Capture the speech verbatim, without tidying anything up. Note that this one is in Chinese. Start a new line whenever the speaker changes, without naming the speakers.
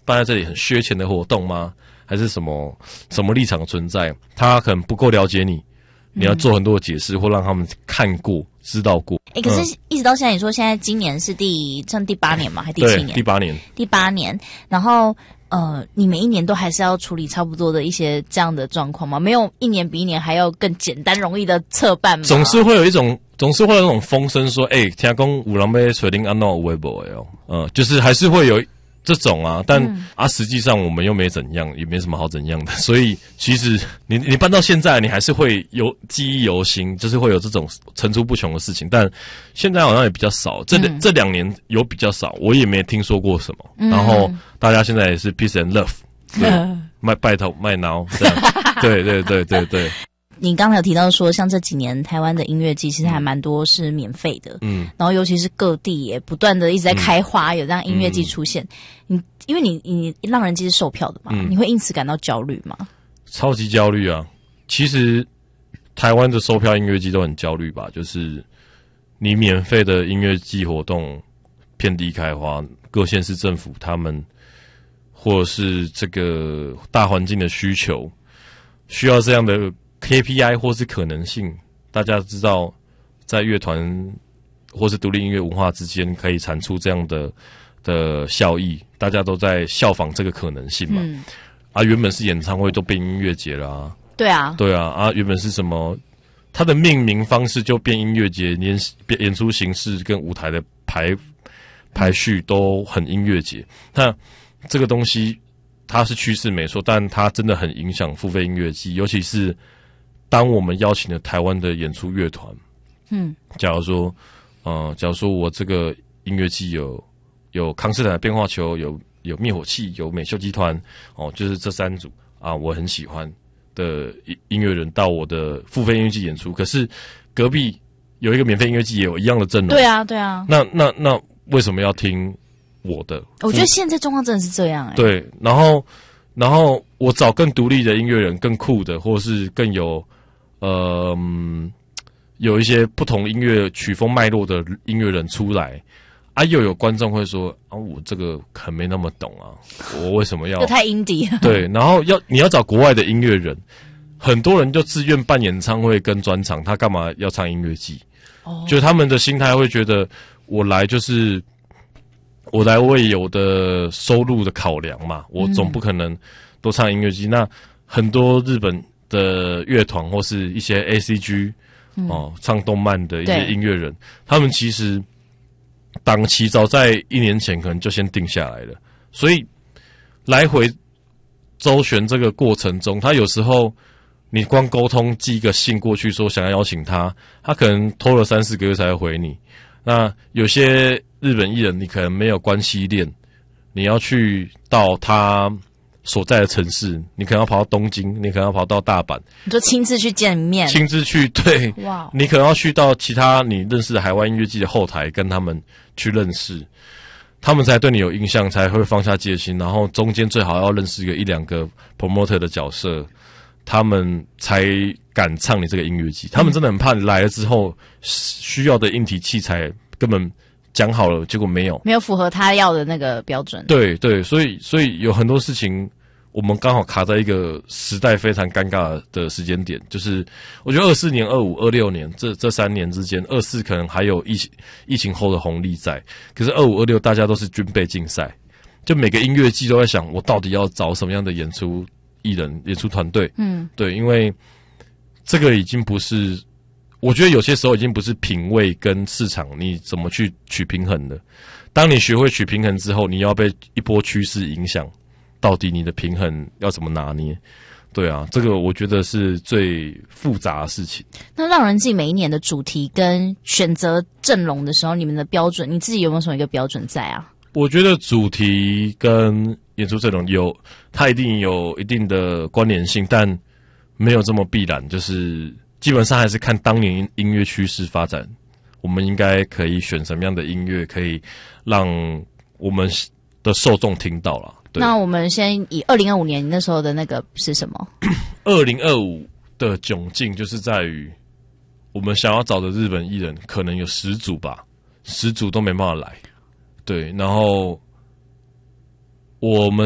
办在这里很削钱的活动吗？还是什么什么立场存在？他可能不够了解你，你要做很多的解释，或让他们看过、知道过。
哎、欸，可是一直到现在，你说现在今年是第像第八年吗？还第七年？
第八年，
第八年。然后呃，你每一年都还是要处理差不多的一些这样的状况吗？没有一年比一年还要更简单容易的侧办吗？
总是会有一种，总是会有那种风声说，哎、欸，听讲有人要锤定安诺微博哦，嗯，就是还是会有这种啊，但、嗯、啊，实际上我们又没怎样，也没什么好怎样的，所以其实你你办到现在，你还是会有记忆犹新，就是会有这种层出不穷的事情，但现在好像也比较少，这、嗯、这两年有比较少，我也没听说过什么，嗯、然后大家现在也是 peace and love， 对，卖拜头卖挠这样，对对对对对。
你刚才有提到说，像这几年台湾的音乐季其实还蛮多是免费的，嗯，然后尤其是各地也不断的一直在开花，嗯、有这样音乐季出现。你因为你你让人季是售票的嘛，嗯、你会因此感到焦虑吗？
超级焦虑啊！其实台湾的售票音乐季都很焦虑吧，就是你免费的音乐季活动遍地开花，各县市政府他们或者是这个大环境的需求，需要这样的K P I 或是可能性，大家知道，在乐团或是独立音乐文化之间可以产出这样的的效益，大家都在效仿这个可能性嘛。嗯、啊，原本是演唱会都变音乐节了啊。
对啊，
对啊，啊，原本是什么？它的命名方式就变音乐节，演演出形式跟舞台的排排序都很音乐节。那这个东西它是趋势没错，但它真的很影响付费音乐季，尤其是当我们邀请了台湾的演出乐团，嗯，假如说，呃，假如说我这个音乐季有有康斯坦的变化球，有有灭火器，有美秀集团，哦，就是这三组啊，我很喜欢的音乐人到我的付费音乐季演出，可是隔壁有一个免费音乐季也有一样的阵容，
对啊，对啊，
那那那为什么要听我的？
我觉得现在状况真的是这样、欸，
对，然后然后我找更独立的音乐人，更酷的，或是更有。呃、嗯，有一些不同音乐曲风脉络的音乐人出来啊，又有观众会说啊，我这个可没那么懂啊，我为什么要？
这太 indie 了。
对，然后要你要找国外的音乐人，很多人就自愿办演唱会跟专场，他干嘛要唱音乐季？哦，就他们的心态会觉得，我来就是我来为有的收入的考量嘛，我总不可能都唱音乐季。嗯、那很多日本的乐团或是一些 A C G、嗯、哦，唱动漫的一些音乐人，他们其实档期早在一年前可能就先定下来了，所以来回周旋这个过程中，他有时候你光沟通寄一个信过去说想要邀请他，他可能拖了三四个月才会回你。那有些日本艺人，你可能没有关系链，你要去到他所在的城市，你可能要跑到东京，你可能要跑到大阪，
你就亲自去见面，
亲自去，对，哇， wow 你可能要去到其他你认识的海外音乐季的后台，跟他们去认识，他们才对你有印象，才会放下戒心，然后中间最好要认识一个一两个 promoter 的角色，他们才敢唱你这个音乐季。他们真的很怕你来了之后，需要的硬体器材根本讲好了，结果没有，
没有符合他要的那个标准。
对对，所以所以有很多事情。我们刚好卡在一个时代非常尴尬的时间点，就是我觉得二四年、二五、二六年这这三年之间，二四可能还有疫情疫情后的红利在，可是二五、二六大家都是军备竞赛，就每个音乐季都在想，我到底要找什么样的演出艺人、演出团队？嗯，对，因为这个已经不是，我觉得有些时候已经不是品味跟市场你怎么去取平衡的。当你学会取平衡之后，你要被一波趋势影响。到底你的平衡要怎么拿捏？对啊，这个我觉得是最复杂的事情。
那让人记每一年的主题跟选择阵容的时候，你们的标准，你自己有没有什么一个标准在啊？
我觉得主题跟演出阵容有，它一定有一定的关联性，但没有这么必然。就是基本上还是看当年音乐趋势发展，我们应该可以选什么样的音乐，可以让我们的受众听到了。
那我们先以二零二五年你那时候的那个是什么？
二零二五的窘境就是在于，我们想要找的日本艺人可能有十组吧，十组都没办法来。对，然后我们